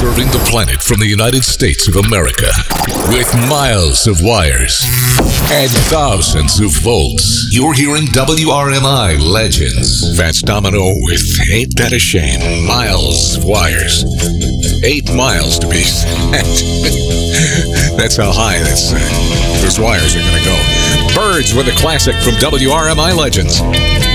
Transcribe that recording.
serving the planet from the United States of America with miles of wires and thousands of volts. You're hearing WRMI Legends. Vance Domino with Ain't That a Shame? Miles of wires. 8 miles to be exact. That's how high those wires are going to go. Birds with a classic from WRMI Legends.